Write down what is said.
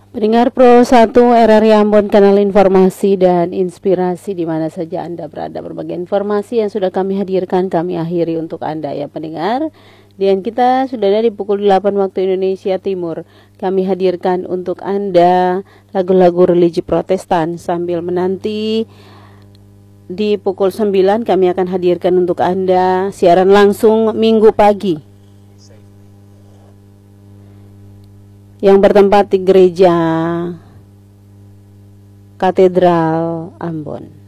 Pendengar Pro 1 RRI Ambon, kanal informasi dan inspirasi di mana saja Anda berada. Berbagai informasi yang sudah kami hadirkan, kami akhiri untuk Anda ya pendengar. Dan kita sudah ada di pukul 8 waktu Indonesia Timur. Kami hadirkan untuk Anda lagu-lagu religi Protestan sambil menanti di pukul 9 kami akan hadirkan untuk Anda siaran langsung Minggu pagi yang bertempat di Gereja Katedral Ambon.